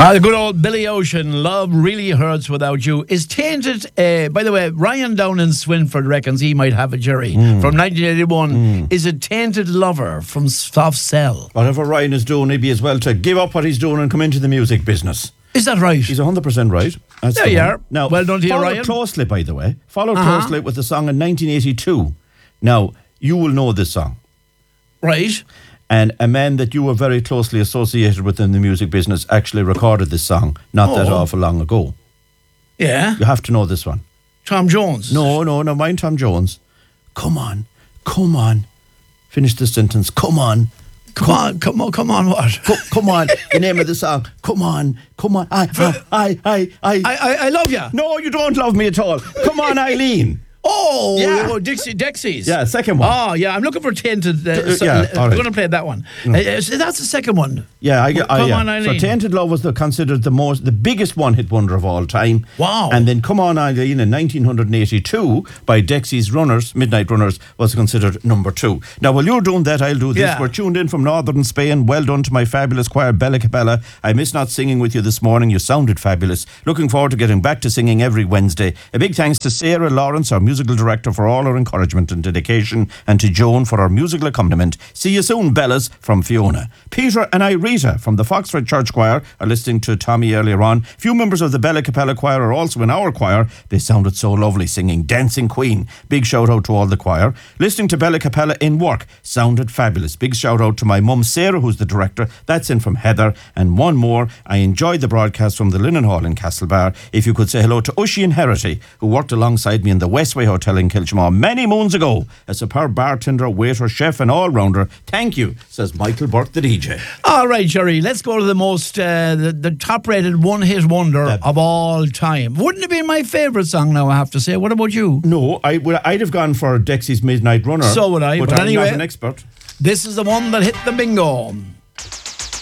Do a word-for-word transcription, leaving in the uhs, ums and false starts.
Ah, the good old Billy Ocean, Love Really Hurts Without You, is tainted. Uh, by the way, Ryan down in Swinford reckons he might have a jury mm. from nineteen eighty-one. Mm. Is a tainted lover from Soft Cell. Whatever Ryan is doing, he'd be as well to give up what he's doing and come into the music business. Is that right? He's one hundred percent right. That's there you are. Now, well done to you, Ryan. Followed closely, by the way. Followed uh-huh. closely with the song in nineteen eighty-two. Now, you will know this song. Right. And a man that you were very closely associated with in the music business actually recorded this song not oh. that awful long ago. Yeah. You have to know this one. Tom Jones? No, no, no, mind Tom Jones. Come on, come on. Finish the sentence. Come on. Come, come on, come on, come on, what? Come, come on, the name of the song. Come on, come on. I, I, I, I, I, I, I love you. No, you don't love me at all. Come on, Eileen. Oh, yeah. oh, Dixie, Dexys. Yeah, second one. Oh, yeah, I'm looking for Tainted. Uh, so, yeah, uh, right. We're going to play that one. Mm. Uh, so that's the second one. Yeah, I, well, I, Come yeah. on, Eileen. So Tainted Love was the, considered the most, the biggest one-hit wonder of all time. Wow. And then Come On, Eileen in nineteen eighty-two by Dexys Runners, Midnight Runners, was considered number two. Now, while you're doing that, I'll do this. Yeah. We're tuned in from northern Spain. Well done to my fabulous choir, Bella Capella. I miss not singing with you this morning. You sounded fabulous. Looking forward to getting back to singing every Wednesday. A big thanks to Sarah Lawrence, our musical director, for all our encouragement and dedication, and to Joan for our musical accompaniment. See you soon, Bellas, from Fiona. Peter and I, Rita, from the Foxford Church Choir, are listening to Tommy earlier on. Few members of the Bella Capella Choir are also in our choir. They sounded so lovely singing Dancing Queen. Big shout out to all the choir. Listening to Bella Capella in work sounded fabulous. Big shout out to my mum, Sarah, who's the director. That's in from Heather. And one more, I enjoyed the broadcast from the Linen Hall in Castlebar. If you could say hello to Ushi and Herity, who worked alongside me in the Westway Hotel in Kilchmore many moons ago. A superb bartender, waiter, chef and all-rounder. Thank you, says Michael Burke, the D J. All right, Jerry, let's go to the most, uh, the, the top-rated one-hit wonder uh, of all time. Wouldn't it be my favourite song now, I have to say? What about you? No, I would, I'd have gone for Dexys Midnight Runner. So would I. But, but I'm anyway, not an expert. This is the one that hit the bingo.